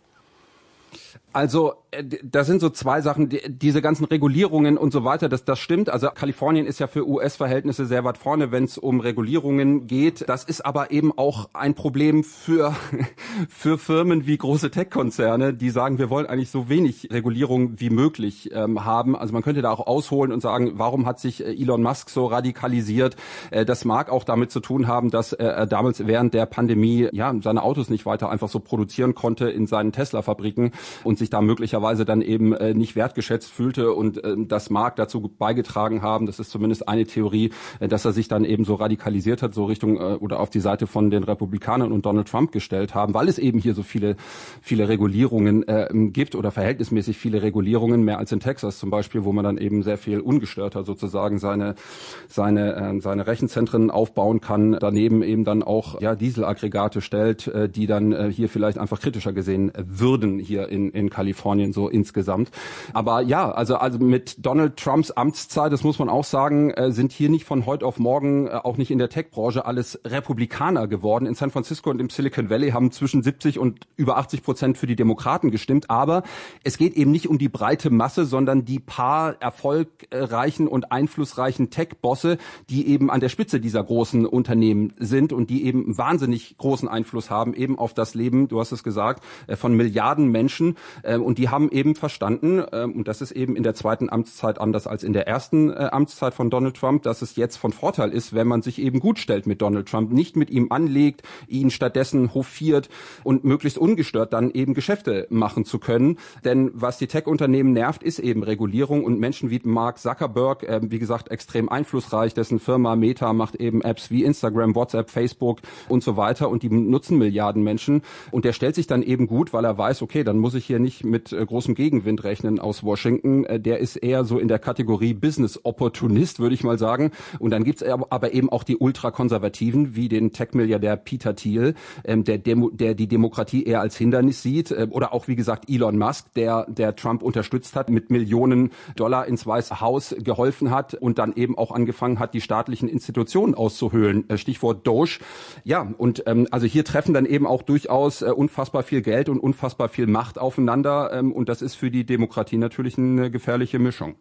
Speaker 19: Also, da sind so zwei Sachen, die, diese ganzen Regulierungen und so weiter, das, das stimmt. Also Kalifornien ist ja für U S-Verhältnisse sehr weit vorne, wenn es um Regulierungen geht. Das ist aber eben auch ein Problem für, für Firmen wie große Tech-Konzerne, die sagen, wir wollen eigentlich so wenig Regulierung wie möglich ähm, haben. Also man könnte da auch ausholen und sagen, warum hat sich Elon Musk so radikalisiert? Äh, das mag auch damit zu tun haben, dass er damals während der Pandemie ja seine Autos nicht weiter einfach so produzieren konnte in seinen Tesla-Fabriken und sich da möglicherweise dann eben äh, nicht wertgeschätzt fühlte und äh, das mag dazu beigetragen haben, das ist zumindest eine Theorie, äh, dass er sich dann eben so radikalisiert hat, so Richtung äh, oder auf die Seite von den Republikanern und Donald Trump gestellt haben, weil es eben hier so viele viele Regulierungen äh, gibt oder verhältnismäßig viele Regulierungen, mehr als in Texas zum Beispiel, wo man dann eben sehr viel ungestörter sozusagen seine seine äh, seine Rechenzentren aufbauen kann, daneben eben dann auch ja Dieselaggregate stellt, äh, die dann äh, hier vielleicht einfach kritischer gesehen äh, würden hier in in Kalifornien so insgesamt. Aber ja, also also mit Donald Trumps Amtszeit, das muss man auch sagen, äh, sind hier nicht von heute auf morgen, äh, auch nicht in der Tech-Branche, alles Republikaner geworden. In San Francisco und im Silicon Valley haben zwischen siebzig und über achtzig Prozent für die Demokraten gestimmt. Aber es geht eben nicht um die breite Masse, sondern die paar erfolgreichen und einflussreichen Tech-Bosse, die eben an der Spitze dieser großen Unternehmen sind und die eben wahnsinnig großen Einfluss haben, eben auf das Leben, du hast es gesagt, äh, von Milliarden Menschen. Und die haben eben verstanden, und das ist eben in der zweiten Amtszeit anders als in der ersten Amtszeit von Donald Trump, dass es jetzt von Vorteil ist, wenn man sich eben gut stellt mit Donald Trump, nicht mit ihm anlegt, ihn stattdessen hofiert und möglichst ungestört dann eben Geschäfte machen zu können. Denn was die Tech-Unternehmen nervt, ist eben Regulierung und Menschen wie Mark Zuckerberg, wie gesagt, extrem einflussreich, dessen Firma Meta macht eben Apps wie Instagram, WhatsApp, Facebook und so weiter und die nutzen Milliarden Menschen und der stellt sich dann eben gut, weil er weiß, okay, dann muss ich hier nicht mit äh, großem Gegenwind rechnen aus Washington. Äh, der ist eher so in der Kategorie Business-Opportunist, würde ich mal sagen. Und dann gibt's aber eben auch die Ultrakonservativen, wie den Tech-Milliardär Peter Thiel, ähm, der, Demo, der die Demokratie eher als Hindernis sieht. Äh, oder auch, wie gesagt, Elon Musk, der, der Trump unterstützt hat, mit Millionen Dollar ins Weiße Haus geholfen hat und dann eben auch angefangen hat, die staatlichen Institutionen auszuhöhlen. Äh, Stichwort Doge. Ja, und ähm, also hier treffen dann eben auch durchaus äh, unfassbar viel Geld und unfassbar viel Macht aufeinander ähm, und das ist für die Demokratie natürlich eine gefährliche Mischung.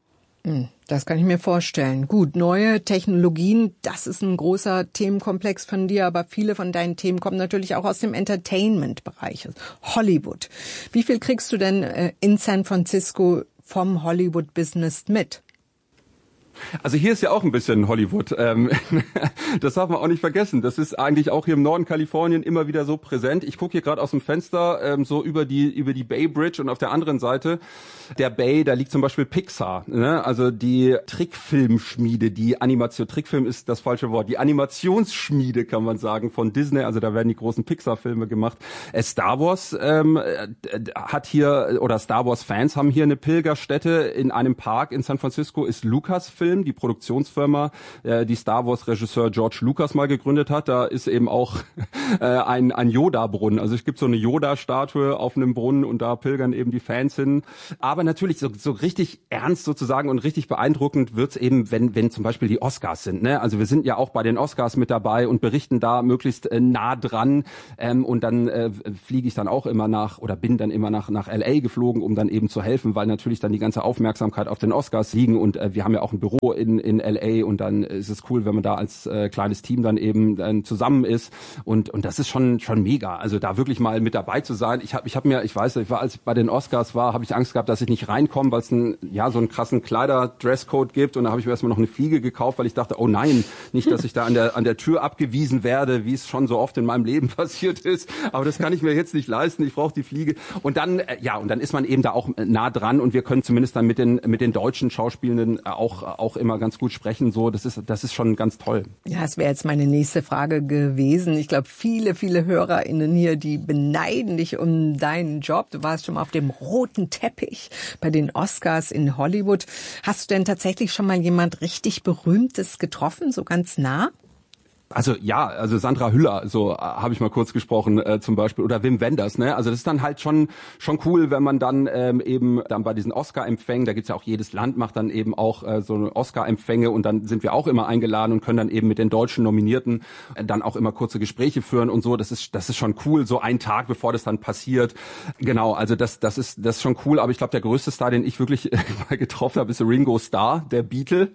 Speaker 18: Das kann ich mir vorstellen. Gut, neue Technologien, das ist ein großer Themenkomplex von dir, aber viele von deinen Themen kommen natürlich auch aus dem Entertainment-Bereich, Hollywood. Wie viel kriegst du denn in San Francisco vom Hollywood-Business mit?
Speaker 19: Also hier ist ja auch ein bisschen Hollywood. Ähm, das darf man auch nicht vergessen. Das ist eigentlich auch hier im Norden Kalifornien immer wieder so präsent. Ich gucke hier gerade aus dem Fenster ähm, so über die über die Bay Bridge und auf der anderen Seite der Bay, da liegt zum Beispiel Pixar. Ne? Also die Trickfilmschmiede, die Animation, Trickfilm ist das falsche Wort, die Animationsschmiede kann man sagen von Disney. Also da werden die großen Pixar-Filme gemacht. Äh, Star Wars ähm, hat hier, oder Star Wars-Fans haben hier eine Pilgerstätte in einem Park in San Francisco, ist Lucasfilm, die Produktionsfirma, äh, die Star Wars-Regisseur George Lucas mal gegründet hat. Da ist eben auch äh, ein, ein Yoda-Brunnen. Also es gibt so eine Yoda-Statue auf einem Brunnen und da pilgern eben die Fans hin. Aber natürlich so, so richtig ernst sozusagen und richtig beeindruckend wird's eben, wenn, wenn zum Beispiel die Oscars sind. Ne? Also wir sind ja auch bei den Oscars mit dabei und berichten da möglichst äh, nah dran. Ähm, und dann äh, fliege ich dann auch immer nach oder bin dann immer nach, nach L A geflogen, um dann eben zu helfen, weil natürlich dann die ganze Aufmerksamkeit auf den Oscars liegen und äh, wir haben ja auch ein Büro in, in L A und dann ist es cool, wenn man da als äh, kleines Team dann eben dann zusammen ist und und das ist schon schon mega. Also da wirklich mal mit dabei zu sein. Ich habe ich habe mir, ich weiß, ich war als ich bei den Oscars war, habe ich Angst gehabt, dass ich nicht reinkomme, weil es ein ja so einen krassen Kleider-Dresscode gibt und da habe ich mir erstmal noch eine Fliege gekauft, weil ich dachte, oh nein, nicht, dass ich da an der an der Tür abgewiesen werde, wie es schon so oft in meinem Leben passiert ist. Aber das kann ich mir jetzt nicht leisten. Ich brauche die Fliege. Und dann äh, ja und dann ist man eben da auch nah dran und wir können zumindest dann mit den mit den deutschen Schauspielenden auch auch immer ganz gut sprechen. So, das ist das ist schon ganz toll.
Speaker 18: Ja, das wäre jetzt meine nächste Frage gewesen. Ich glaube, viele viele HörerInnen hier, die beneiden dich um deinen Job. Du warst schon mal auf dem roten Teppich bei den Oscars in Hollywood. Hast du denn tatsächlich schon mal jemand richtig Berühmtes getroffen, so ganz nah?
Speaker 19: Also ja, also Sandra Hüller, so äh, habe ich mal kurz gesprochen äh, zum Beispiel, oder Wim Wenders, ne? Also das ist dann halt schon schon cool, wenn man dann ähm, eben dann bei diesen Oscar-Empfängen, da gibt's ja auch jedes Land macht dann eben auch äh, so eine Oscar-Empfänge und dann sind wir auch immer eingeladen und können dann eben mit den deutschen Nominierten äh, dann auch immer kurze Gespräche führen und so. Das ist das ist schon cool, so einen Tag bevor das dann passiert. Genau, also das das ist das ist schon cool. Aber ich glaube, der größte Star, den ich wirklich äh, mal getroffen habe, ist Ringo Starr, der Beatle.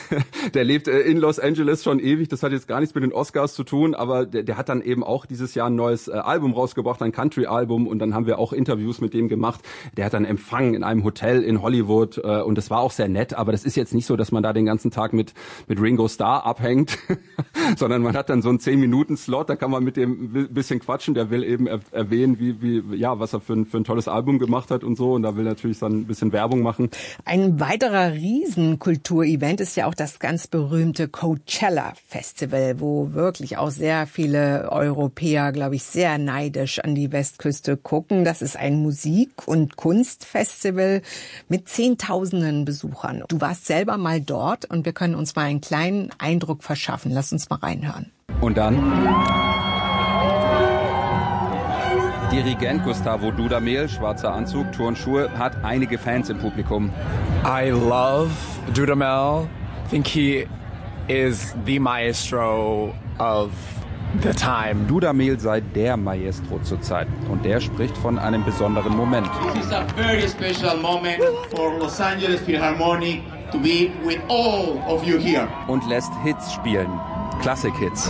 Speaker 19: Der lebt äh, in Los Angeles schon ewig. Das hat jetzt gar nichts mit den Oscars zu tun, aber der, der hat dann eben auch dieses Jahr ein neues äh, Album rausgebracht, ein Country-Album und dann haben wir auch Interviews mit dem gemacht. Der hat dann Empfang in einem Hotel in Hollywood äh, und das war auch sehr nett, aber das ist jetzt nicht so, dass man da den ganzen Tag mit mit Ringo Starr abhängt, sondern man hat dann so einen zehn Minuten Slot, da kann man mit dem ein bisschen quatschen, der will eben er, erwähnen, wie wie ja, was er für ein, für ein tolles Album gemacht hat und so und da will natürlich dann ein bisschen Werbung machen.
Speaker 18: Ein weiterer Riesenkulturevent ist ja auch das ganz berühmte Coachella Festival, wo wirklich auch sehr viele Europäer, glaube ich, sehr neidisch an die Westküste gucken. Das ist ein Musik- und Kunstfestival mit Zehntausenden Besuchern. Du warst selber mal dort und wir können uns mal einen kleinen Eindruck verschaffen. Lass uns mal reinhören.
Speaker 19: Und dann Dirigent Gustavo Dudamel, schwarzer Anzug, Turnschuhe, hat einige Fans im Publikum.
Speaker 20: I love Dudamel. I think he is the maestro of the time.
Speaker 19: Dudamel sei der Maestro zurzeit und der spricht von einem besonderen Moment.
Speaker 21: This is a very special moment for Los Angeles Philharmonic to be with all of you here.
Speaker 19: Und lässt Hits spielen, Klassik-Hits.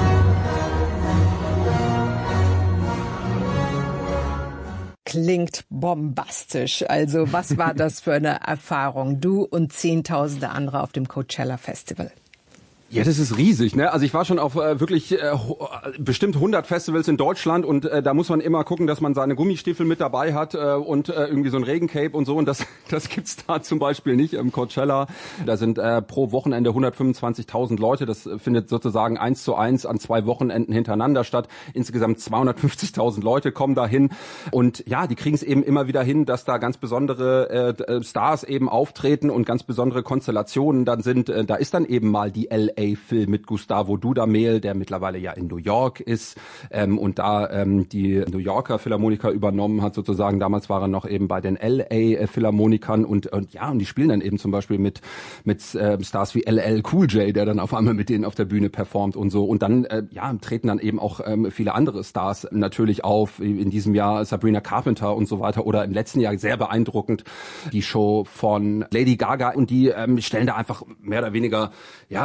Speaker 18: Klingt bombastisch. Also was war das für eine Erfahrung? Du und zehntausende andere auf dem Coachella Festival.
Speaker 19: Ja, das ist riesig, ne? Also ich war schon auf äh, wirklich äh, bestimmt hundert Festivals in Deutschland und äh, da muss man immer gucken, dass man seine Gummistiefel mit dabei hat äh, und äh, irgendwie so ein Regencape und so und das das gibt's da zum Beispiel nicht im Coachella. Da sind äh, pro Wochenende hundertfünfundzwanzigtausend Leute. Das findet sozusagen eins zu eins an zwei Wochenenden hintereinander statt. Insgesamt zweihundertfünfzigtausend Leute kommen da hin und ja, die kriegen es eben immer wieder hin, dass da ganz besondere äh, Stars eben auftreten und ganz besondere Konstellationen dann sind. Äh, da ist dann eben mal die L A Film mit Gustavo Dudamel, der mittlerweile ja in New York ist ähm, und da ähm, die New Yorker Philharmoniker übernommen hat sozusagen. Damals war er noch eben bei den L A Philharmonikern und, und ja, und die spielen dann eben zum Beispiel mit mit äh, Stars wie L L Cool J, der dann auf einmal mit denen auf der Bühne performt und so. Und dann äh, ja treten dann eben auch ähm, viele andere Stars natürlich auf. In diesem Jahr Sabrina Carpenter und so weiter oder im letzten Jahr sehr beeindruckend die Show von Lady Gaga und die ähm, stellen da einfach mehr oder weniger ja riesige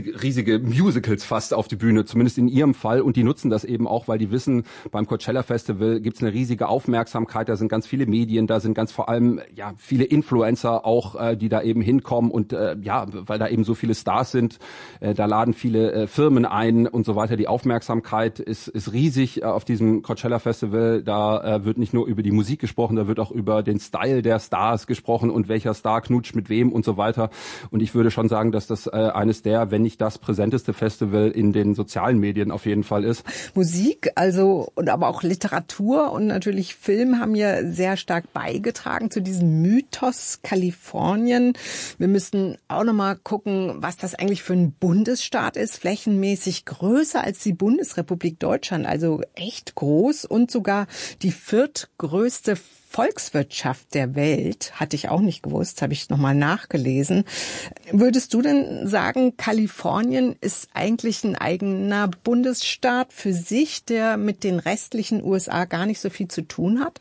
Speaker 19: riesige, riesige Musicals fast auf die Bühne, zumindest in ihrem Fall. Und die nutzen das eben auch, weil die wissen, beim Coachella Festival gibt's eine riesige Aufmerksamkeit. Da sind ganz viele Medien, da sind ganz vor allem ja viele Influencer auch, äh, die da eben hinkommen. Und äh, ja, weil da eben so viele Stars sind, äh, da laden viele äh, Firmen ein und so weiter. Die Aufmerksamkeit ist, ist riesig äh, auf diesem Coachella Festival. Da äh, wird nicht nur über die Musik gesprochen, da wird auch über den Style der Stars gesprochen und welcher Star knutscht mit wem und so weiter. Und ich würde schon sagen, dass das äh, eines der, wenn nicht das präsenteste Festival in den sozialen Medien auf jeden Fall ist.
Speaker 18: Musik, also und aber auch Literatur und natürlich Film haben ja sehr stark beigetragen zu diesem Mythos Kalifornien. Wir müssen auch noch mal gucken, was das eigentlich für ein Bundesstaat ist, flächenmäßig größer als die Bundesrepublik Deutschland, also echt groß und sogar die viertgrößte Volkswirtschaft der Welt, hatte ich auch nicht gewusst, habe ich nochmal nachgelesen. Würdest du denn sagen, Kalifornien ist eigentlich ein eigener Bundesstaat für sich, der mit den restlichen U S A gar nicht so viel zu tun hat?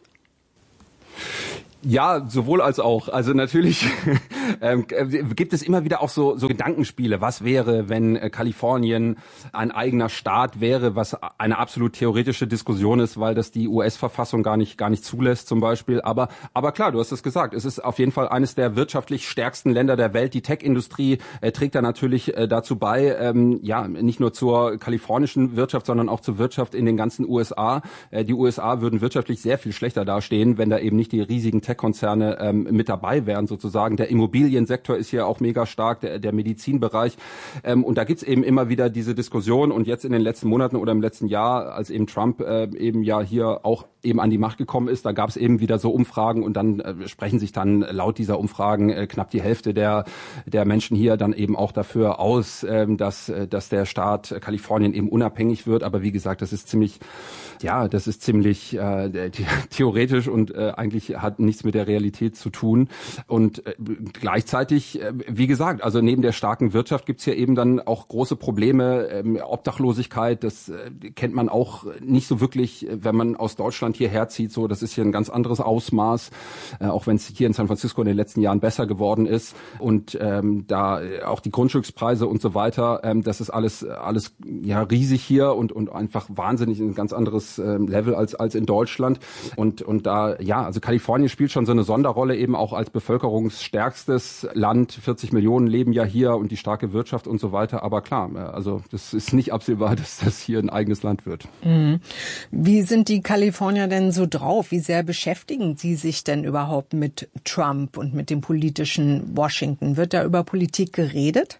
Speaker 19: Ja, sowohl als auch. Also natürlich ähm, gibt es immer wieder auch so, so Gedankenspiele. Was wäre, wenn äh, Kalifornien ein eigener Staat wäre, was eine absolut theoretische Diskussion ist, weil das die U S-Verfassung gar nicht gar nicht zulässt zum Beispiel. Aber aber klar, du hast es gesagt. Es ist auf jeden Fall eines der wirtschaftlich stärksten Länder der Welt. Die Tech-Industrie äh, trägt da natürlich äh, dazu bei, ähm, ja nicht nur zur kalifornischen Wirtschaft, sondern auch zur Wirtschaft in den ganzen U S A. Äh, die U S A würden wirtschaftlich sehr viel schlechter dastehen, wenn da eben nicht die riesigen Tech Konzerne ähm, mit dabei wären sozusagen. Der Immobiliensektor ist hier auch mega stark, der, der Medizinbereich. Ähm, und da gibt's eben immer wieder diese Diskussion. Und jetzt in den letzten Monaten oder im letzten Jahr, als eben Trump äh, eben ja hier auch eben an die Macht gekommen ist, da gab's eben wieder so Umfragen und dann äh, sprechen sich dann laut dieser Umfragen äh, knapp die Hälfte der der Menschen hier dann eben auch dafür aus, äh, dass äh, dass der Staat Kalifornien eben unabhängig wird. Aber wie gesagt, das ist ziemlich, ja, das ist ziemlich äh, theoretisch und äh, eigentlich hat nichts mit der Realität zu tun. Und äh, gleichzeitig, äh, wie gesagt, also neben der starken Wirtschaft gibt's hier eben dann auch große Probleme. Ähm, Obdachlosigkeit, das äh, kennt man auch nicht so wirklich, wenn man aus Deutschland hierher zieht. So, das ist hier ein ganz anderes Ausmaß, äh, auch wenn es hier in San Francisco in den letzten Jahren besser geworden ist. Und ähm, da auch die Grundstückspreise und so weiter, ähm, das ist alles alles ja riesig hier und und einfach wahnsinnig ein ganz anderes äh, Level als als in Deutschland. Und und da ja, also Kalifornien spielt schon so eine Sonderrolle eben auch als bevölkerungsstärkstes Land. vierzig Millionen leben ja hier und die starke Wirtschaft und so weiter. Aber klar, also das ist nicht absehbar, dass das hier ein eigenes Land wird.
Speaker 18: Mhm. Wie sind die Kalifornier denn so drauf? Wie sehr beschäftigen sie sich denn überhaupt mit Trump und mit dem politischen Washington? Wird da über Politik geredet?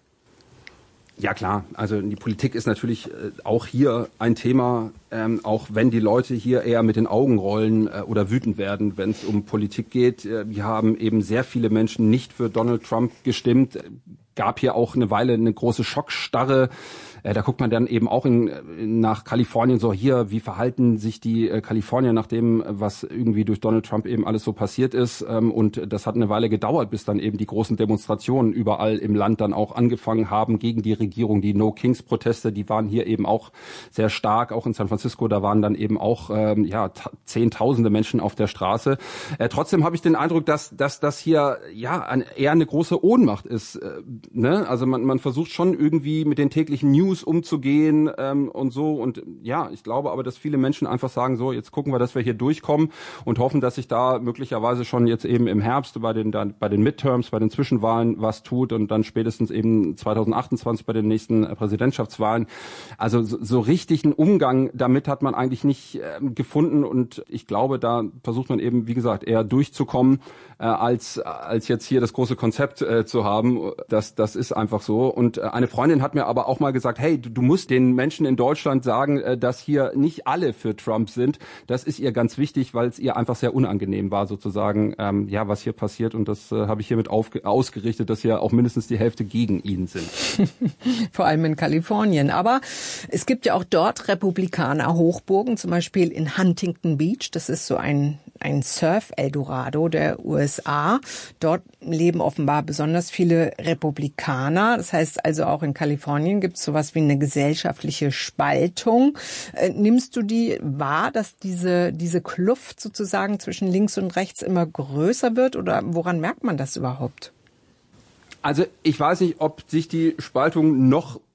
Speaker 19: Ja klar, also die Politik ist natürlich äh, auch hier ein Thema, ähm, auch wenn die Leute hier eher mit den Augen rollen äh, oder wütend werden, wenn es um Politik geht. Äh, wir haben eben sehr viele Menschen nicht für Donald Trump gestimmt. Gab hier auch eine Weile eine große Schockstarre. Äh, da guckt man dann eben auch in, nach Kalifornien so, hier, wie verhalten sich die äh, Kalifornier nach dem, was irgendwie durch Donald Trump eben alles so passiert ist. Ähm, und das hat eine Weile gedauert, bis dann eben die großen Demonstrationen überall im Land dann auch angefangen haben gegen die Regierung. Die No-Kings-Proteste, die waren hier eben auch sehr stark, auch in San Francisco. Da waren dann eben auch ähm, ja zehntausende Menschen auf der Straße. Äh, trotzdem habe ich den Eindruck, dass dass das hier ja ein, eher eine große Ohnmacht ist. Äh, ne? Also man, man versucht schon irgendwie mit den täglichen News umzugehen ähm, und so. Und ja, ich glaube aber, dass viele Menschen einfach sagen, so, jetzt gucken wir, dass wir hier durchkommen und hoffen, dass sich da möglicherweise schon jetzt eben im Herbst bei den dann, bei den Midterms, bei den Zwischenwahlen was tut und dann spätestens eben zweitausendachtundzwanzig bei den nächsten äh, Präsidentschaftswahlen. Also so, so richtig einen Umgang damit hat man eigentlich nicht äh, gefunden und ich glaube, da versucht man eben, wie gesagt, eher durchzukommen, äh, als als jetzt hier das große Konzept äh, zu haben. Das das ist einfach so. Und äh, eine Freundin hat mir aber auch mal gesagt, hey, du, du musst den Menschen in Deutschland sagen, äh, dass hier nicht alle für Trump sind. Das ist ihr ganz wichtig, weil es ihr einfach sehr unangenehm war, sozusagen, ähm, ja, was hier passiert. Und das äh, habe ich hiermit aufge- ausgerichtet, dass hier auch mindestens die Hälfte gegen ihn sind.
Speaker 18: Vor allem in Kalifornien. Aber es gibt ja auch dort Republikaner-Hochburgen, zum Beispiel in Huntington Beach. Das ist so ein ein Surf-Eldorado der U S A. Dort leben offenbar besonders viele Republikaner. Das heißt also auch in Kalifornien gibt es sowas wie eine gesellschaftliche Spaltung. Äh, nimmst du die wahr, dass diese, diese Kluft sozusagen zwischen links und rechts immer größer wird? Oder woran merkt man das überhaupt?
Speaker 19: Also ich weiß nicht, ob sich die Spaltung noch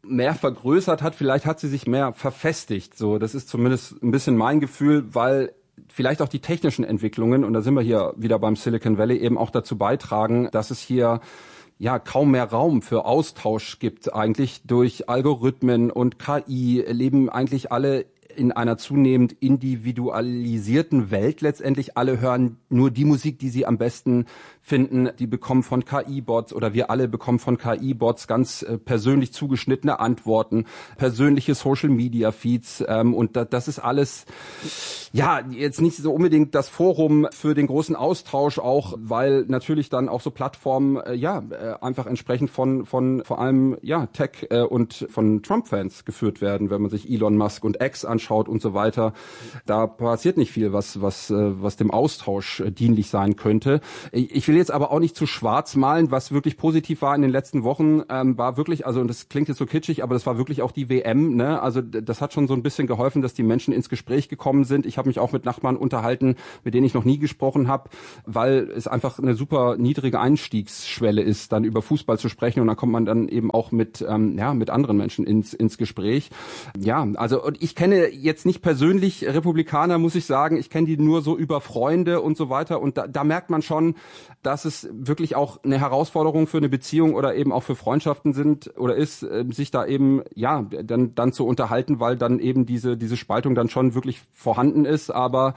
Speaker 19: mehr vergrößert hat, vielleicht hat sie sich mehr verfestigt. So, das ist zumindest ein bisschen mein Gefühl, weil vielleicht auch die technischen Entwicklungen, und da sind wir hier wieder beim Silicon Valley, eben auch dazu beitragen, dass es hier ja kaum mehr Raum für Austausch gibt. Eigentlich durch Algorithmen und K I leben eigentlich alle in einer zunehmend individualisierten Welt letztendlich. Alle hören nur die Musik, die sie am besten finden. Die bekommen von K I-Bots oder wir alle bekommen von K I-Bots ganz äh, persönlich zugeschnittene Antworten, persönliche Social-Media-Feeds ähm, und da, das ist alles, ja, jetzt nicht so unbedingt das Forum für den großen Austausch auch, weil natürlich dann auch so Plattformen, äh, ja, äh, einfach entsprechend von, von vor allem, ja, Tech äh, und von Trump-Fans geführt werden, wenn man sich Elon Musk und X anschaut und so weiter. Da passiert nicht viel, was, was, äh, was dem Austausch äh, dienlich sein könnte. Ich, ich will jetzt aber auch nicht zu schwarz malen. Was wirklich positiv war in den letzten Wochen, ähm, war wirklich, also und das klingt jetzt so kitschig, aber das war wirklich auch die W M. Ne? Also das hat schon so ein bisschen geholfen, dass die Menschen ins Gespräch gekommen sind. Ich habe mich auch mit Nachbarn unterhalten, mit denen ich noch nie gesprochen habe, weil es einfach eine super niedrige Einstiegsschwelle ist, dann über Fußball zu sprechen und dann kommt man dann eben auch mit ähm, ja mit anderen Menschen ins ins Gespräch. Ja, also und ich kenne jetzt nicht persönlich Republikaner, muss ich sagen. Ich kenne die nur so über Freunde und so weiter und da, da merkt man schon, dass es wirklich auch eine Herausforderung für eine Beziehung oder eben auch für Freundschaften sind oder ist, sich da eben ja dann dann zu unterhalten, weil dann eben diese diese Spaltung dann schon wirklich vorhanden ist. Aber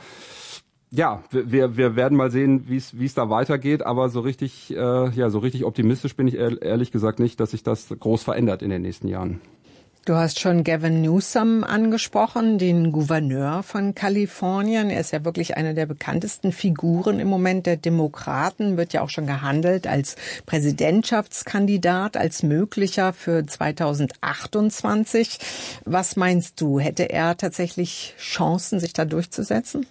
Speaker 19: ja, wir wir werden mal sehen, wie es wie es da weitergeht. Aber so richtig äh, ja so richtig optimistisch bin ich ehrlich gesagt nicht, dass sich das groß verändert in den nächsten Jahren.
Speaker 18: Du hast schon Gavin Newsom angesprochen, den Gouverneur von Kalifornien. Er ist ja wirklich eine der bekanntesten Figuren im Moment der Demokraten, wird ja auch schon gehandelt als Präsidentschaftskandidat, als möglicher für zweitausendachtundzwanzig. Was meinst du, hätte er tatsächlich Chancen, sich da durchzusetzen?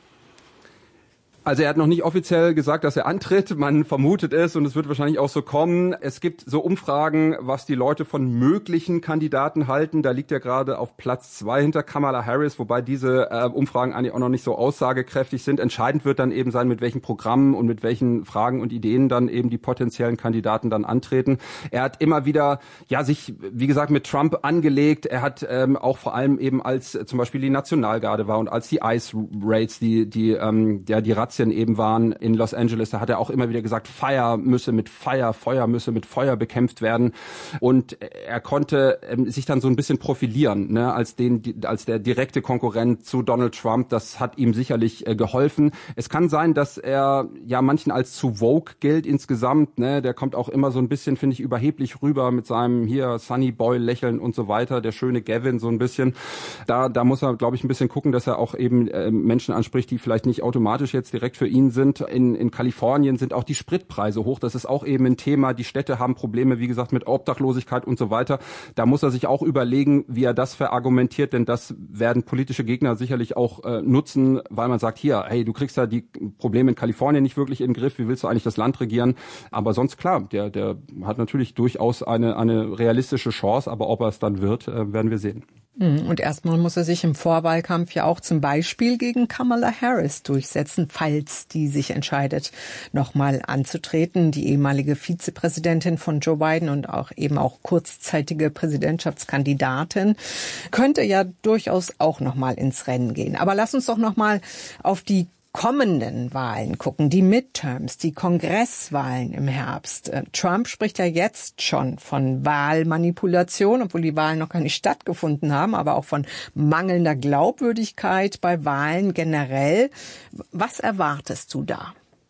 Speaker 19: Also er hat noch nicht offiziell gesagt, dass er antritt. Man vermutet es und es wird wahrscheinlich auch so kommen. Es gibt so Umfragen, was die Leute von möglichen Kandidaten halten. Da liegt er gerade auf Platz zwei hinter Kamala Harris, wobei diese äh, Umfragen eigentlich auch noch nicht so aussagekräftig sind. Entscheidend wird dann eben sein, mit welchen Programmen und mit welchen Fragen und Ideen dann eben die potenziellen Kandidaten dann antreten. Er hat immer wieder, ja, sich, wie gesagt, mit Trump angelegt. Er hat ähm, auch vor allem eben als äh, zum Beispiel die Nationalgarde war und als die Ice Raids, die, die, ähm, ja, die Razzien eben waren in Los Angeles, da hat er auch immer wieder gesagt, Fire müsse mit Feuer, Feuer müsse mit Feuer bekämpft werden. Und er konnte ähm, sich dann so ein bisschen profilieren, ne, als den, die, als der direkte Konkurrent zu Donald Trump. Das hat ihm sicherlich äh, geholfen. Es kann sein, dass er ja manchen als zu woke gilt insgesamt. Ne, der kommt auch immer so ein bisschen, finde ich, überheblich rüber mit seinem hier Sunny Boy Lächeln und so weiter. Der schöne Gavin so ein bisschen. Da, da muss er, glaube ich, ein bisschen gucken, dass er auch eben äh, Menschen anspricht, die vielleicht nicht automatisch jetzt direkt für ihn sind. In, in Kalifornien sind auch die Spritpreise hoch. Das ist auch eben ein Thema. Die Städte haben Probleme, wie gesagt, mit Obdachlosigkeit und so weiter. Da muss er sich auch überlegen, wie er das verargumentiert, denn das werden politische Gegner sicherlich auch äh, nutzen, weil man sagt, hier, hey, du kriegst ja die Probleme in Kalifornien nicht wirklich in den Griff. Wie willst du eigentlich das Land regieren? Aber sonst klar, der, der hat natürlich durchaus eine, eine realistische Chance, aber ob er es dann wird, äh, werden wir sehen.
Speaker 18: Und erstmal muss er sich im Vorwahlkampf ja auch zum Beispiel gegen Kamala Harris durchsetzen, falls die sich entscheidet, nochmal anzutreten. Die ehemalige Vizepräsidentin von Joe Biden und auch eben auch kurzzeitige Präsidentschaftskandidatin könnte ja durchaus auch nochmal ins Rennen gehen. Aber lass uns doch nochmal auf die kommenden Wahlen gucken, die Midterms, die Kongresswahlen im Herbst. Trump spricht ja jetzt schon von Wahlmanipulation, obwohl die Wahlen noch gar nicht stattgefunden haben, aber auch von mangelnder Glaubwürdigkeit bei Wahlen generell. Was erwartest du da?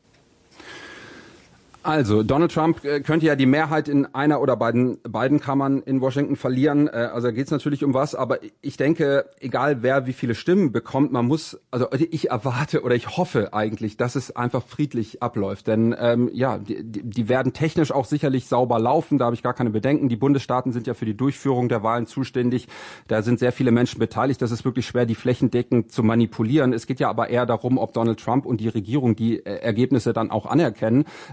Speaker 19: Also, Donald Trump könnte ja die Mehrheit in einer oder beiden, beiden Kammern in Washington verlieren. Also da geht es natürlich um was, aber ich denke, egal wer wie viele Stimmen bekommt, man muss, also ich erwarte oder ich hoffe eigentlich, dass es einfach friedlich abläuft. Denn ähm, ja, die, die werden technisch auch sicherlich sauber laufen, da habe ich gar keine Bedenken. Die Bundesstaaten sind ja für die Durchführung der Wahlen zuständig. Da sind sehr viele Menschen beteiligt. Das ist wirklich schwer, die flächendeckend zu manipulieren. Es geht ja aber eher darum, ob Donald Trump und die Regierung die Ergebnisse dann auch anerkennen. Bis heute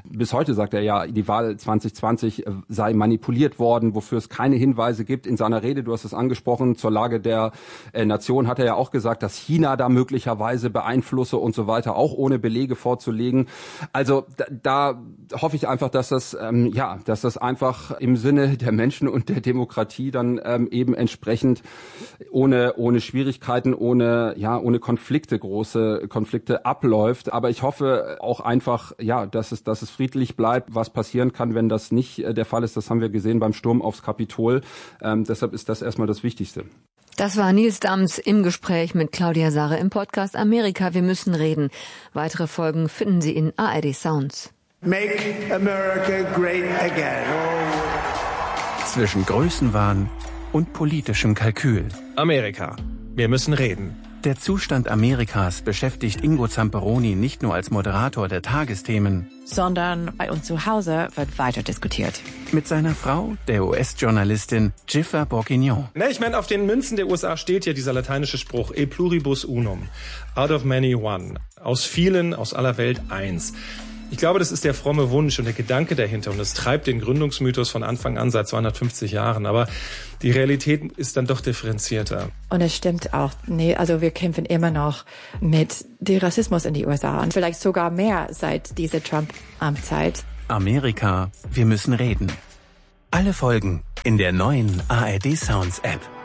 Speaker 19: heute sagt er ja, die Wahl zwanzig zwanzig sei manipuliert worden, wofür es keine Hinweise gibt. In seiner Rede, du hast es angesprochen, zur Lage der äh, Nation hat er ja auch gesagt, dass China da möglicherweise beeinflusse und so weiter, auch ohne Belege vorzulegen. Also da, da hoffe ich einfach, dass das ähm, ja, dass das einfach im Sinne der Menschen und der Demokratie dann ähm, eben entsprechend ohne ohne Schwierigkeiten, ohne ja, ohne Konflikte, große Konflikte abläuft. Aber ich hoffe auch einfach, ja, dass es dass es friedlich bleibt. Was passieren kann, wenn das nicht äh, der Fall ist, das haben wir gesehen beim Sturm aufs Kapitol. Ähm, deshalb ist das erstmal das Wichtigste.
Speaker 2: Das war Nils Dams im Gespräch mit Claudia Sarre im Podcast Amerika, wir müssen reden. Weitere Folgen finden Sie in A R D Sounds.
Speaker 1: Make America great again. Oh.
Speaker 22: Zwischen Größenwahn und politischem Kalkül.
Speaker 23: Amerika, wir müssen reden.
Speaker 22: Der Zustand Amerikas beschäftigt Ingo Zamperoni nicht nur als Moderator der Tagesthemen,
Speaker 24: sondern bei uns zu Hause wird weiter diskutiert.
Speaker 22: Mit seiner Frau, der U S-Journalistin Giffer Bourguignon.
Speaker 23: Ne, ich meine, auf den Münzen der U S A steht ja dieser lateinische Spruch E pluribus unum, out of many one, aus vielen, aus aller Welt eins. Ich glaube, das ist der fromme Wunsch und der Gedanke dahinter und es treibt den Gründungsmythos von Anfang an seit zweihundertfünfzig Jahren. Aber die Realität ist dann doch differenzierter.
Speaker 24: Und es stimmt auch, nee, also wir kämpfen immer noch mit dem Rassismus in die U S A und vielleicht sogar mehr seit dieser Trump-Amtszeit.
Speaker 22: Amerika, wir müssen reden. Alle Folgen in der neuen A R D Sounds App.